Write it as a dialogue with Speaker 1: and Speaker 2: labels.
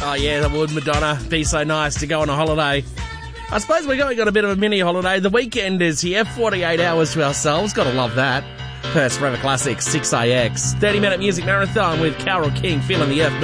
Speaker 1: Oh, yeah, that would, Madonna. Be so nice to go on a holiday. I suppose we've got a bit of a mini holiday. The weekend is here, 48 hours to ourselves. Got to love that. First Forever Classics, 6AX. 30-minute music marathon with Carole King, Feeling the Earth